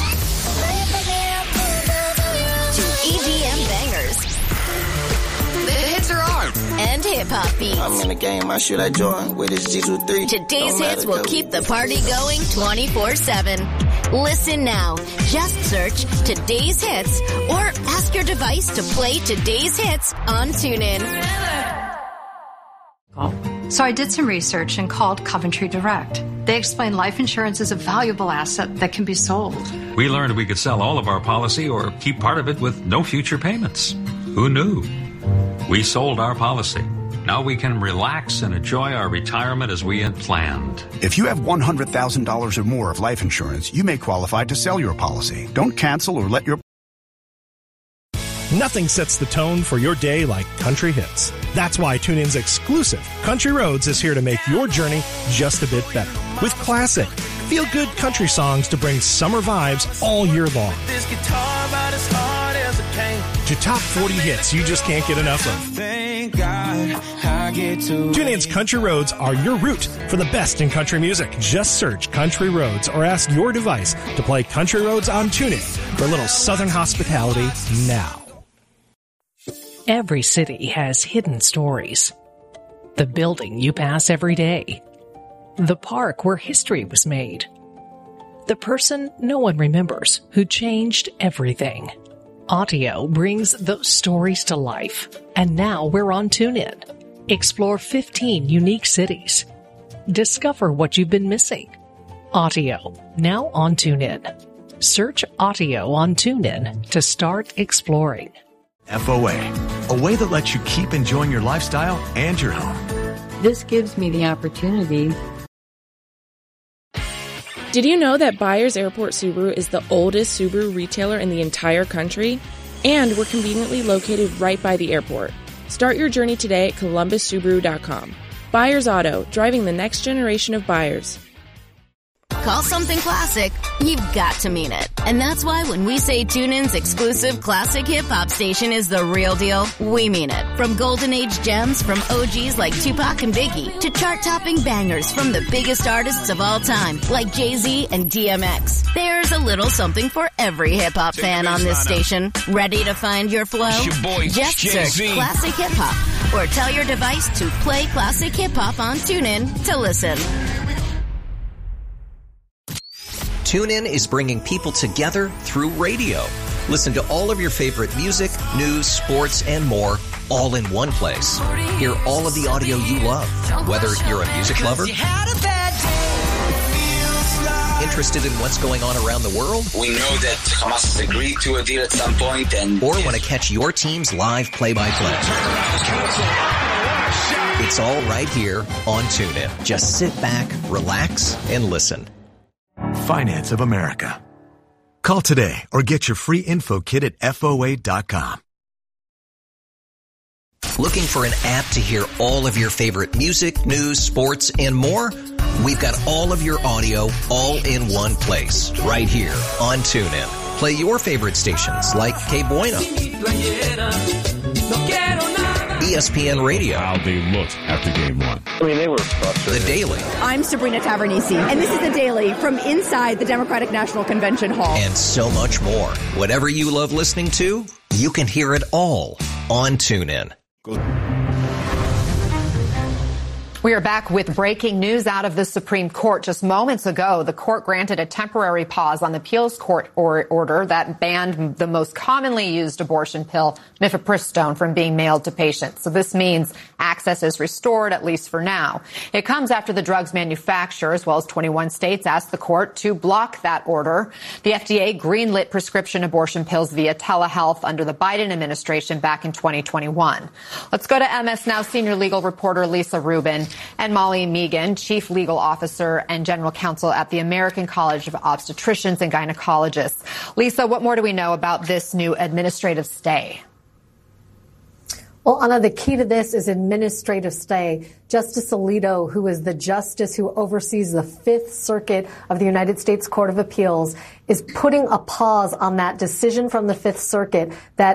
to E D M bangers. The hits are on. And hip-hop beats.
I'm in the game, I should I join with this G twenty-three.
Today's hits will keep the party going twenty-four seven. Listen now. Just search Today's Hits or ask your device to play Today's Hits on TuneIn.
So I did some research and called Coventry Direct. They explained life insurance is a valuable asset that can be sold.
We learned we could sell all of our policy or keep part of it with no future payments. Who knew? We sold our policy. Now we can relax and enjoy our retirement as we had planned.
If you have one hundred thousand dollars or more of life insurance, you may qualify to sell your policy. Don't cancel or let your...
Nothing sets the tone for your day like country hits. That's why TuneIn's exclusive Country Roads is here to make your journey just a bit better. With classic, feel-good country songs to bring summer vibes all year long.
This guitar about as hard as a cane.
To top forty hits you just can't get enough of.
Thank God I get to
TuneIn's Country Roads are your route for the best in country music. Just search Country Roads or ask your device to play Country Roads on TuneIn for a little Southern hospitality now.
Every city has hidden stories. The building you pass every day. The park where history was made. The person no one remembers who changed everything. Audio brings those stories to life. And now we're on TuneIn. Explore fifteen unique cities. Discover what you've been missing. Audio, now on TuneIn. Search Audio on TuneIn to start exploring.
F O A, a way that lets you keep enjoying your lifestyle and your home.
This gives me the opportunity.
Did you know that Byers Airport Subaru is the oldest Subaru retailer in the entire country? And we're conveniently located right by the airport. Start your journey today at columbus subaru dot com. Byers Auto, driving the next generation of buyers.
Call something classic, you've got to mean it. And that's why when we say TuneIn's exclusive classic hip-hop station is the real deal, we mean it. From golden age gems from O Gs like Tupac and Biggie to chart-topping bangers from the biggest artists of all time like Jay-Z and D M X. There's a little something for every hip-hop fan on this station. Ready to find your flow?
Your boy,
Just
Jay-Z.
search classic hip-hop or tell your device to play classic hip-hop on TuneIn to listen.
TuneIn is bringing people together through radio. Listen to all of your favorite music, news, sports, and more all in one place. Hear all of the audio you love, whether you're a music lover, interested in what's going on around the world,
we know that Hamas has agreed to a deal at some point, and
or want to catch your team's live play-by-play. It's all right here on TuneIn. Just sit back, relax, and listen.
Finance of America. Call today or get your free info kit at F O A dot com.
Looking for an app to hear all of your favorite music, news, sports, and more? We've got all of your audio all in one place, right here on TuneIn. Play your favorite stations like K Bueno, E S P N Radio.
How they looked after game one.
I mean, they were frustrated.
The Daily.
I'm Sabrina Tavernisi, and this is The Daily from inside the Democratic National Convention Hall.
And so much more. Whatever you love listening to, you can hear it all on TuneIn.
We are back with breaking news out of the Supreme Court. Just moments ago, the court granted a temporary pause on the appeals court or order that banned the most commonly used abortion pill, mifepristone, from being mailed to patients. So this means access is restored, at least for now. It comes after the drug's manufacturer, as well as twenty-one states, asked the court to block that order. The F D A greenlit prescription abortion pills via telehealth under the Biden administration back in twenty twenty-one. Let's go to M S Now senior legal reporter Lisa Rubin and Molly Megan, Chief Legal Officer and General Counsel at the American College of Obstetricians and Gynecologists. Lisa, what more do we know about this new administrative stay?
Well, Anna, the key to this is administrative stay. Justice Alito, who is the justice who oversees the Fifth Circuit of the United States Court of Appeals, is putting a pause on that decision from the Fifth Circuit that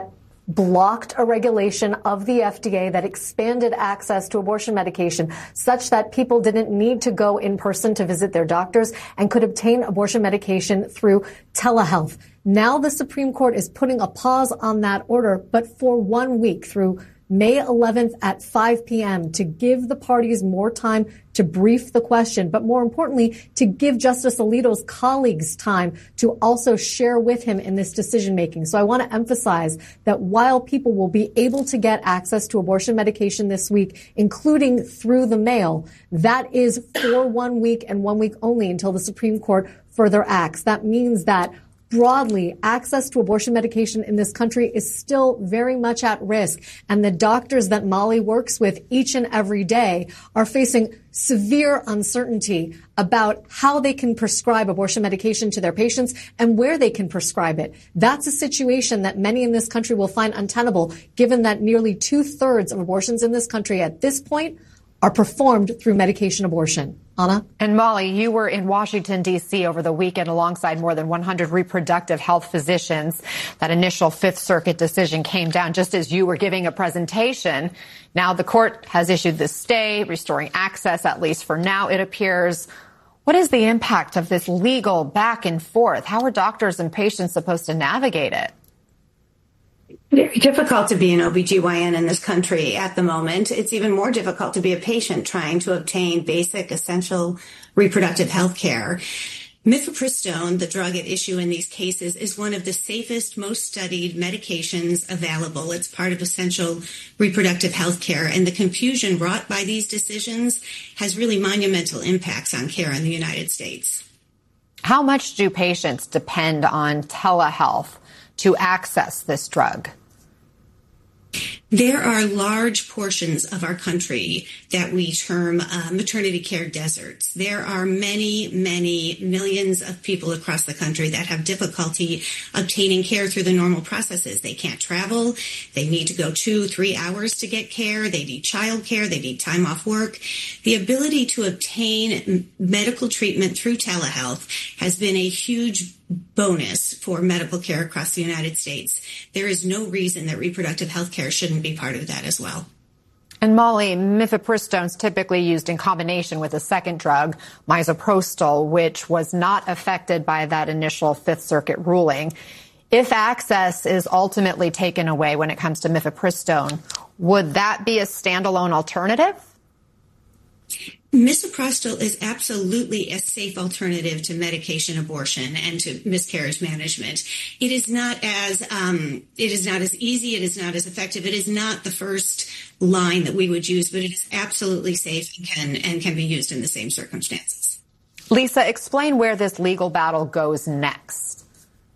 blocked a regulation of the F D A that expanded access to abortion medication such that people didn't need to go in person to visit their doctors and could obtain abortion medication through telehealth. Now the Supreme Court is putting a pause on that order, but for one week through May eleventh at five p.m. to give the parties more time to brief the question, but more importantly, to give Justice Alito's colleagues time to also share with him in this decision making. So I want to emphasize that while people will be able to get access to abortion medication this week, including through the mail, that is for one week and one week only until the Supreme Court further acts. That means that broadly, access to abortion medication in this country is still very much at risk. And the doctors that Molly works with each and every day are facing severe uncertainty about how they can prescribe abortion medication to their patients and where they can prescribe it. That's a situation that many in this country will find untenable, given that nearly two-thirds of abortions in this country at this point are performed through medication abortion. Anna?
And Molly, you were in Washington, D C over the weekend alongside more than one hundred reproductive health physicians. That initial Fifth Circuit decision came down just as you were giving a presentation. Now the court has issued the stay, restoring access, at least for now, it appears. What is the impact of this legal back and forth? How are doctors and patients supposed to navigate it?
Very difficult to be an O B G Y N in this country at the moment. It's even more difficult to be a patient trying to obtain basic, essential reproductive health care. Mifepristone, the drug at issue in these cases, is one of the safest, most studied medications available. It's part of essential reproductive health care, and the confusion wrought by these decisions has really monumental impacts on care in the United States.
How much do patients depend on telehealth to access this drug?
There are large portions of our country that we term uh, maternity care deserts. There are many, many millions of people across the country that have difficulty obtaining care through the normal processes. They can't travel. They need to go two, three hours to get care. They need child care. They need time off work. The ability to obtain medical treatment through telehealth has been a huge bonus for medical care across the United States. There is no reason that reproductive health care shouldn't be part of that as well.
And Molly, mifepristone is typically used in combination with a second drug, misoprostol, which was not affected by that initial Fifth Circuit ruling. If access is ultimately taken away when it comes to mifepristone, would that be a standalone alternative?
Misoprostol is absolutely a safe alternative to medication abortion and to miscarriage management. It is not as um, it is not as easy. It is not as effective. It is not the first line that we would use, but it is absolutely safe and can and can be used in the same circumstances.
Lisa, explain where this legal battle goes next.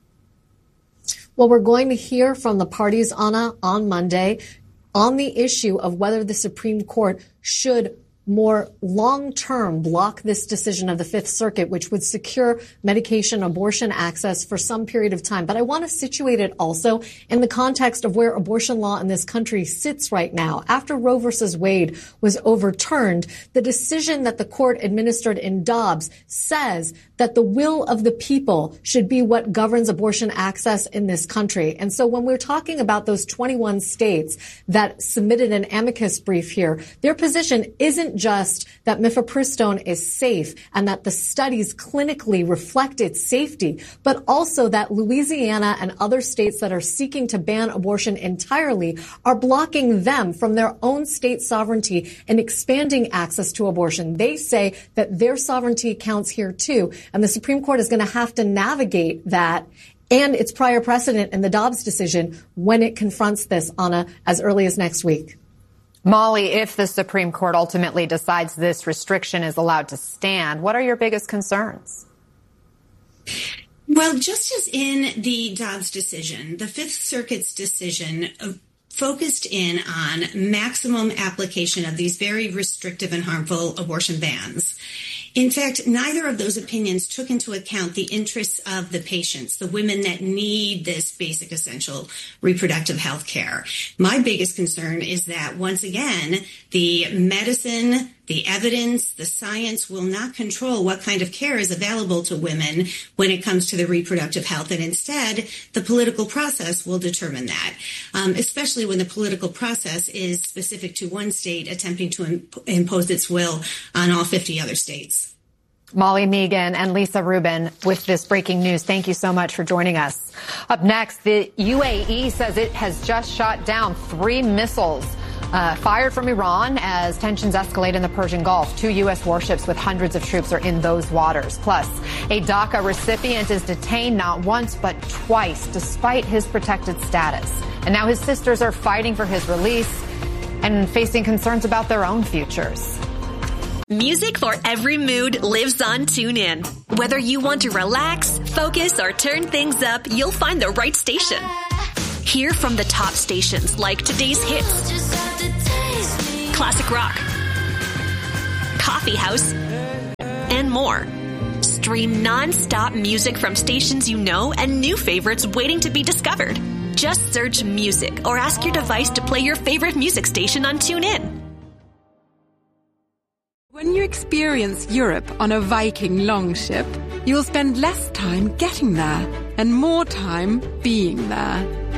Well, we're going to hear from the parties, Anna, on Monday on the issue of whether the Supreme Court should more long-term block this decision of the Fifth Circuit, which would secure medication abortion access for some period of time. But I want to situate it also in the context of where abortion law in this country sits right now. After Roe versus Wade was overturned, the decision that the court administered in Dobbs says that the will of the people should be what governs abortion access in this country. And so when we're talking about those twenty-one states that submitted an amicus brief here, their position isn't just that mifepristone is safe and that the studies clinically reflect its safety, but also that Louisiana and other states that are seeking to ban abortion entirely are blocking them from their own state sovereignty and expanding access to abortion. They say that their sovereignty counts here too, and the Supreme Court is going to have to navigate that and its prior precedent in the Dobbs decision when it confronts this, Anna, as early as next week.
Molly, if the Supreme Court ultimately decides this restriction is allowed to stand, what are your biggest concerns?
Well, just as in the Dobbs decision, the Fifth Circuit's decision focused in on maximum application of these very restrictive and harmful abortion bans. In fact, neither of those opinions took into account the interests of the patients, the women that need this basic essential reproductive health care. My biggest concern is that, once again, the medicine The evidence, the science will not control what kind of care is available to women when it comes to their reproductive health. And instead, the political process will determine that, um, especially when the political process is specific to one state attempting to imp- impose its will on all fifty other states.
Molly Megan and Lisa Rubin with this breaking news. Thank you so much for joining us. Up next, the U A E says it has just shot down three missiles uh, fired from Iran as tensions escalate in the Persian Gulf. Two U S warships with hundreds of troops are in those waters. Plus, a DACA recipient is detained not once but twice despite his protected status. And now his sisters are fighting for his release and facing concerns about their own futures.
Music for every mood lives on TuneIn. Whether you want to relax, focus, or turn things up, you'll find the right station. Hear from the top stations like today's hits, classic rock, coffee house, and more. Stream non-stop music from stations you know and new favorites waiting to be discovered. Just search music or ask your device to play your favorite music station on TuneIn.
When you experience Europe on a Viking longship, you'll spend less time getting there and more time being there.